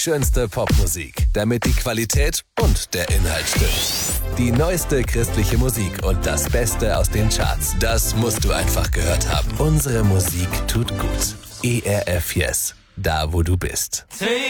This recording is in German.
Schönste Popmusik, damit die Qualität und der Inhalt stimmt. Die neueste christliche Musik und das Beste aus den Charts. Das musst du einfach gehört haben. Unsere Musik tut gut. ERF Yes. Da, wo du bist.